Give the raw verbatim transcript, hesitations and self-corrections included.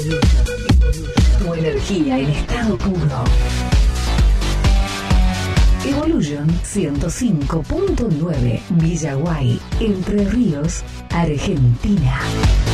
Tu energía en estado puro. Evolution ciento cinco punto nueve Villaguay, Entre Ríos, Argentina.